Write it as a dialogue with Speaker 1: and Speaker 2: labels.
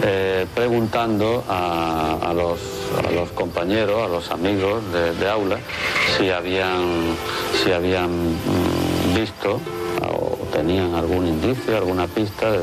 Speaker 1: preguntando a los compañeros, a los amigos de aula, si habían visto o tenían algún indicio, alguna pista de